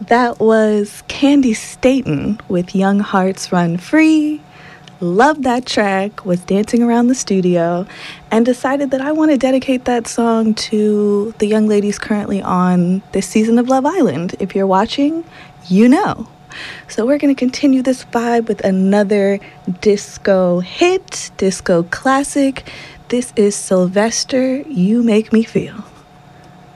That was Candy Staton with Young Hearts Run Free. Loved that track, was dancing around the studio, and decided that I want to dedicate that song to the young ladies currently on this season of Love Island. If you're watching, you know. So we're going to continue this vibe with another disco hit, disco classic. This is Sylvester, You Make Me Feel.